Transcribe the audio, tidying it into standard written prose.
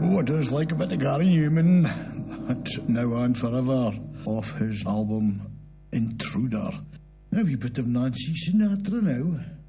Oh, I does like a bit of Gary Newman. That's Now and Forever, off his album Intruder. A wee bit of Nancy Sinatra now.